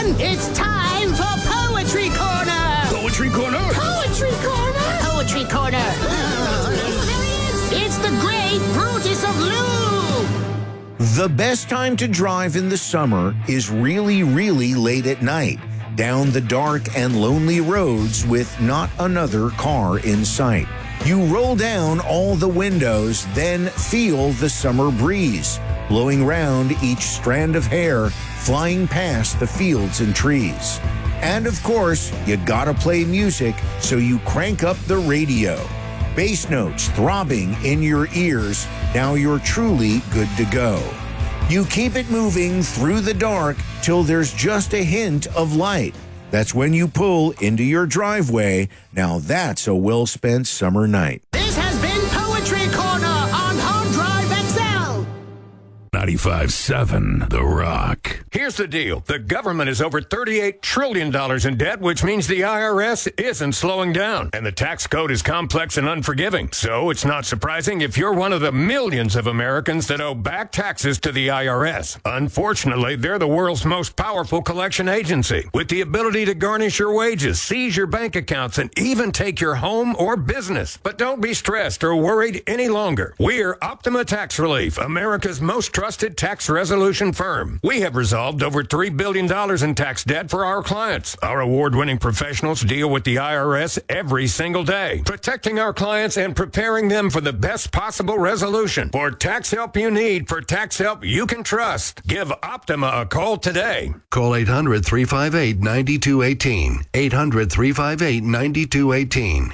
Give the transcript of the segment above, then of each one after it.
everyone. It's time for Poetry Corner. Poetry Corner? Poetry Corner. Poetry Corner. It's the great Brutus of Lou. The best time to drive in the summer is really, really late at night, down the dark and lonely roads with not another car in sight. You roll down all the windows, then feel the summer breeze blowing round each strand of hair, flying past the fields and trees. And of course, you gotta play music, so you crank up the radio. Bass notes throbbing in your ears, now you're truly good to go. You keep it moving through the dark till there's just a hint of light. That's when you pull into your driveway. Now that's a well-spent summer night. This has been Poetry Corner on Hard Drive XL. 95.7 The Rock. Here's the deal. The government is over $38 trillion in debt, which means the IRS isn't slowing down. And the tax code is complex and unforgiving. So it's not surprising if you're one of the millions of Americans that owe back taxes to the IRS. Unfortunately, they're the world's most powerful collection agency, with the ability to garnish your wages, seize your bank accounts, and even take your home or business. But don't be stressed or worried any longer. We're Optima Tax Relief, America's most trusted tax resolution firm. We have resolved over $3 billion in tax debt for our clients. Our award-winning professionals deal with the IRS every single day, protecting our clients and preparing them for the best possible resolution. For tax help you need, for tax help you can trust, give Optima a call today. Call 800-358-9218. 800-358-9218.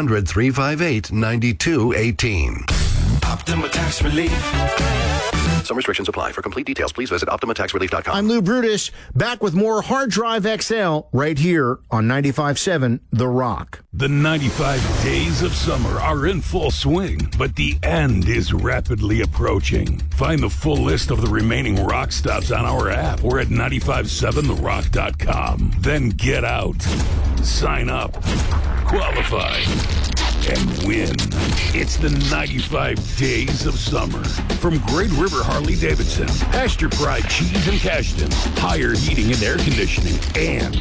800-358-9218. Optima Tax Relief. Some restrictions apply. For complete details, please visit OptimaTaxRelief.com. I'm Lou Brutus, back with more Hard Drive XL right here on 95.7 The Rock. The 95 days of summer are in full swing, but the end is rapidly approaching. Find the full list of the remaining rock stops on our app or at 957therock.com. Then get out, sign up, qualify, and win. It's the 95 days of summer. From Great River Harley-Davidson, Pasture Pride Cheese and Cashton, Higher Heating and Air Conditioning, and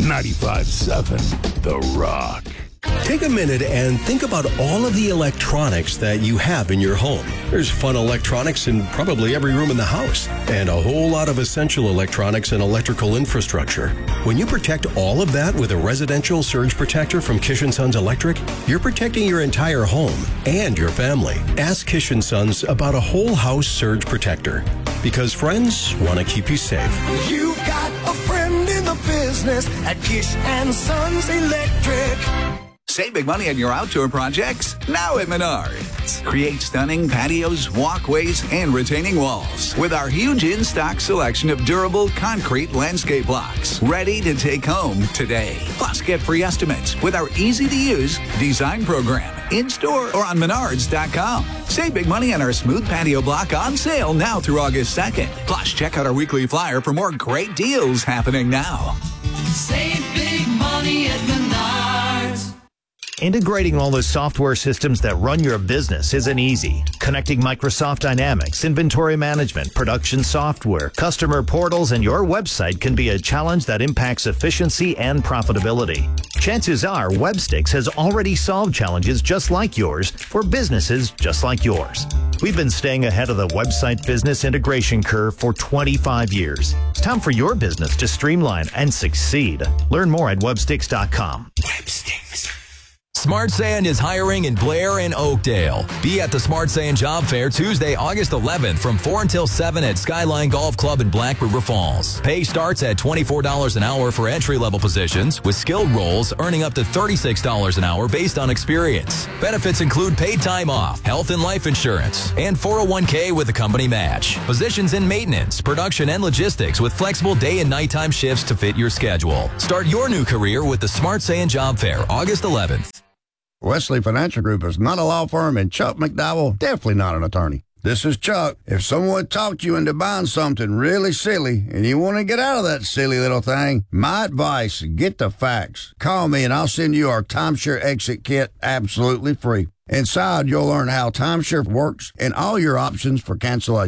95.7 The Rock. Take a minute and think about all of the electronics that you have in your home. There's fun electronics in probably every room in the house, and a whole lot of essential electronics and electrical infrastructure. When you protect all of that with a residential surge protector from Kish & Sons Electric, you're protecting your entire home and your family. Ask Kish & Sons about a whole house surge protector, because friends want to keep you safe. You've got a friend in the business at Kish & Sons Electric. Save big money on your outdoor projects now at Menards. Create stunning patios, walkways, and retaining walls with our huge in-stock selection of durable concrete landscape blocks ready to take home today. Plus, get free estimates with our easy-to-use design program in-store or on Menards.com. Save big money on our smooth patio block on sale now through August 2nd. Plus, check out our weekly flyer for more great deals happening now. Save big money at Menards. Integrating all the software systems that run your business isn't easy. Connecting Microsoft Dynamics, inventory management, production software, customer portals, and your website can be a challenge that impacts efficiency and profitability. Chances are Webstix has already solved challenges just like yours for businesses just like yours. We've been staying ahead of the website business integration curve for 25 years. It's time for your business to streamline and succeed. Learn more at Webstix.com. Webstix. Smart Sand is hiring in Blair and Oakdale. Be at the Smart Sand Job Fair Tuesday, August 11th from 4 until 7 at Skyline Golf Club in Black River Falls. Pay starts at $24 an hour for entry-level positions, with skilled roles earning up to $36 an hour based on experience. Benefits include paid time off, health and life insurance, and 401k with a company match. Positions in maintenance, production, and logistics with flexible day and nighttime shifts to fit your schedule. Start your new career with the Smart Sand Job Fair, August 11th. Wesley Financial Group is not a law firm, and Chuck McDowell definitely not an attorney. This is Chuck. If someone talked you into buying something really silly and you want to get out of that silly little thing, my advice, get the facts. Call me and I'll send you our timeshare exit kit absolutely free. Inside, you'll learn how timeshare works and all your options for cancellation.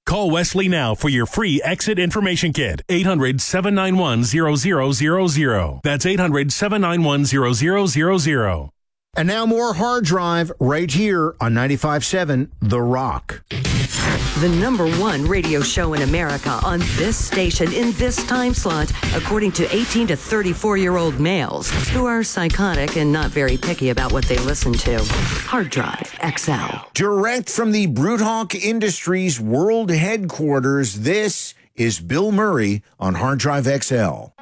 Call Wesley now for your free exit information kit. 800-791-0000. That's 800-791-0000. And now more Hard Drive right here on 95.7 The Rock. The #1 radio show in America on this station in this time slot, according to 18 to 34-year-old males who are psychotic and not very picky about what they listen to. Hard Drive XL. Direct from the Brewhawk Industries World Headquarters, this is Bill Murray on Hard Drive XL.